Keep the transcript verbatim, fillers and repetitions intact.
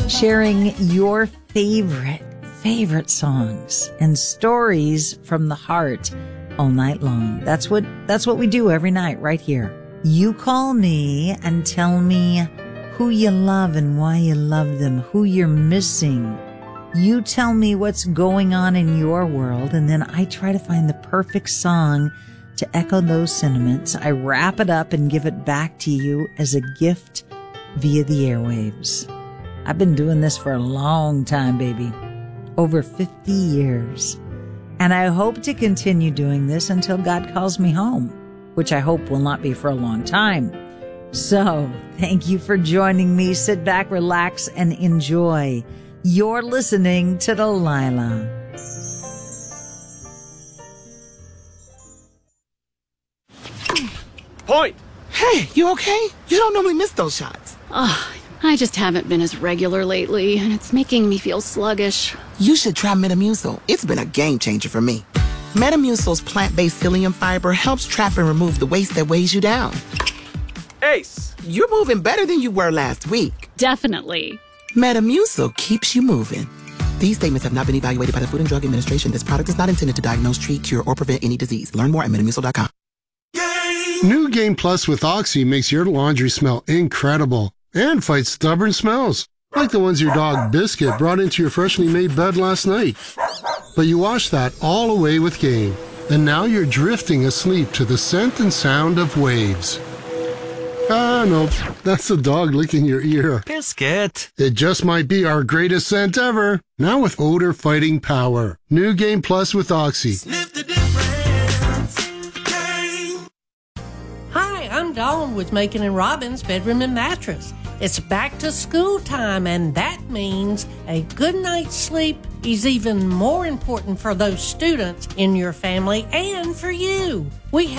sharing your favorite, favorite songs and stories from the heart all night long. That's what, that's what we do every night right here. You call me and tell me who you love and why you love them, who you're missing. You tell me what's going on in your world, and then I try to find the perfect song to echo those sentiments. I wrap it up and give it back to you as a gift via the airwaves. I've been doing this for a long time, baby. Over fifty years. And I hope to continue doing this until God calls me home, which I hope will not be for a long time. So, thank you for joining me. Sit back, relax, and enjoy. You're listening to Delilah. Point! Hey, you okay? You don't normally miss those shots. Ugh, I just haven't been as regular lately, and it's making me feel sluggish. You should try Metamucil. It's been a game changer for me. Metamucil's plant-based psyllium fiber helps trap and remove the waste that weighs you down. Ace! You're moving better than you were last week. Definitely. Metamucil keeps you moving. These statements have not been evaluated by the Food and Drug Administration. This product is not intended to diagnose, treat, cure, or prevent any disease. Learn more at metamucil dot com. New Game Plus with Oxy makes your laundry smell incredible and fights stubborn smells, like the ones your dog Biscuit brought into your freshly made bed last night. But you washed that all away with Game, and now you're drifting asleep to the scent and sound of waves. Ah, no, that's the dog licking your ear. Biscuit. It just might be our greatest scent ever. Now with odor-fighting power. New Game Plus with Oxy. Sniff the difference. Game. Hi, I'm Dawn with Macon and Robbins Bedroom and Mattress. It's back to school time, and that means a good night's sleep is even more important for those students in your family and for you. We